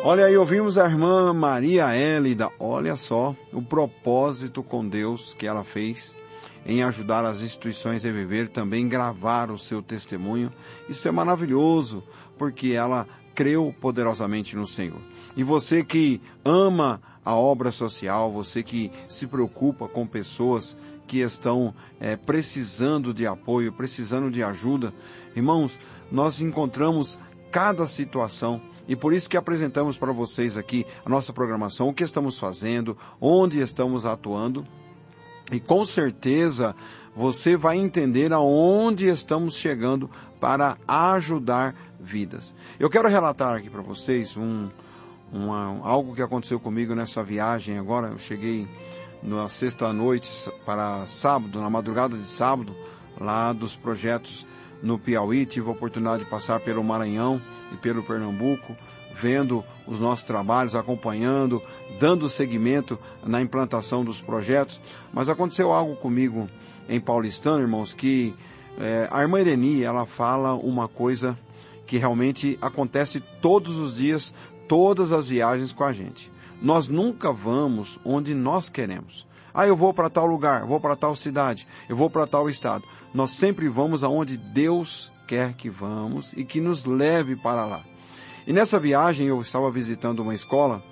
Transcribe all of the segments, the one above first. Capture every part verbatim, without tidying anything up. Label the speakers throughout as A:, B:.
A: Olha aí, ouvimos a irmã Maria Hélida. Olha só o propósito com Deus que ela fez em ajudar as instituições a viver, também gravar o seu testemunho. Isso é maravilhoso, porque ela creu poderosamente no Senhor. E você que ama a obra social, você que se preocupa com pessoas que estão é, precisando de apoio, precisando de ajuda, irmãos, nós encontramos cada situação. E por isso que apresentamos para vocês aqui a nossa programação, o que estamos fazendo, onde estamos atuando. E com certeza você vai entender aonde estamos chegando para ajudar vidas. Eu quero relatar aqui para vocês um, uma, algo que aconteceu comigo nessa viagem agora. Eu cheguei na sexta-noite para sábado, na madrugada de sábado, lá dos projetos no Piauí. Tive a oportunidade de passar pelo Maranhão e pelo Pernambuco, vendo os nossos trabalhos, acompanhando, dando seguimento na implantação dos projetos. Mas aconteceu algo comigo em Paulistano, irmãos, que é, a irmã Ireni, ela fala uma coisa que realmente acontece todos os dias, todas as viagens com a gente. Nós nunca vamos onde nós queremos. Ah, eu vou para tal lugar, vou para tal cidade, eu vou para tal estado. Nós sempre vamos aonde Deus quer que vamos e que nos leve para lá. E nessa viagem eu estava visitando uma escola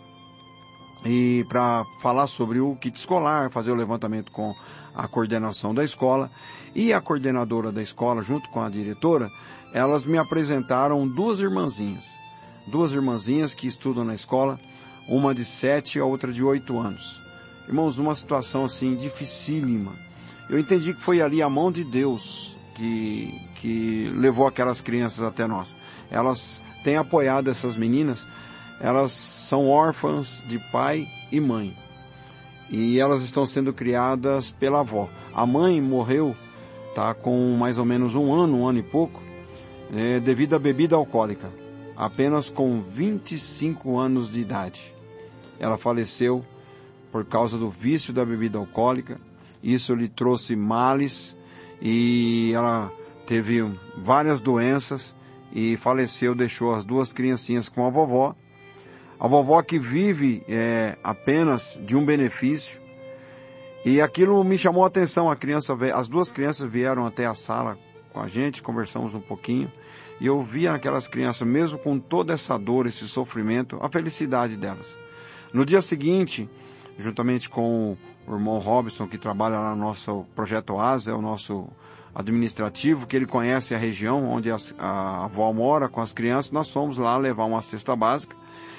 A: e para falar sobre o kit escolar, fazer o levantamento com a coordenação da escola, e a coordenadora da escola, junto com a diretora, elas me apresentaram duas irmãzinhas, duas irmãzinhas que estudam na escola, uma de sete e a outra de oito anos. Irmãos, numa situação assim dificílima. Eu entendi que foi ali a mão de Deus que, que levou aquelas crianças até nós. Elas têm apoiado essas meninas, elas são órfãs de pai e mãe. E elas estão sendo criadas pela avó. A mãe morreu, tá, com mais ou menos um ano, um ano e pouco, é, devido à bebida alcoólica. Apenas com vinte e cinco anos de idade. Ela faleceu por causa do vício da bebida alcoólica. Isso lhe trouxe males e ela teve várias doenças e faleceu, deixou as duas criancinhas com a vovó. A vovó que vive é, apenas de um benefício. E aquilo me chamou a atenção. A criança, as duas crianças vieram até a sala com a gente, conversamos um pouquinho. E eu via naquelas crianças, mesmo com toda essa dor, esse sofrimento, a felicidade delas. No dia seguinte, juntamente com o irmão Robson, que trabalha lá no nosso projeto Oásis, é o nosso administrativo, que ele conhece a região onde a, a avó mora com as crianças, nós fomos lá levar uma cesta básica.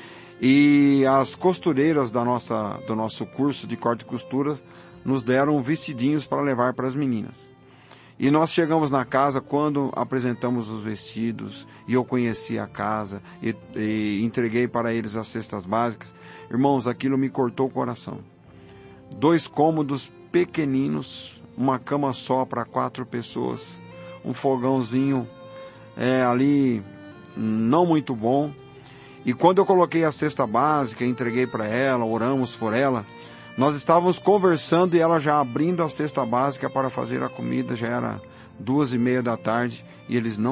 A: E as costureiras da nossa, do nosso curso de corte e costura nos deram vestidinhos para levar para as meninas. E nós chegamos na casa quando apresentamos os vestidos e eu conheci a casa e, e entreguei para eles as cestas básicas. Irmãos, aquilo me cortou o coração. Dois cômodos pequeninos, uma cama só para quatro pessoas, um fogãozinho é, ali não muito bom. E quando eu coloquei a cesta básica, entreguei para ela, oramos por ela, nós estávamos conversando e ela já abrindo a cesta básica para fazer a comida, já era duas e meia da tarde e eles não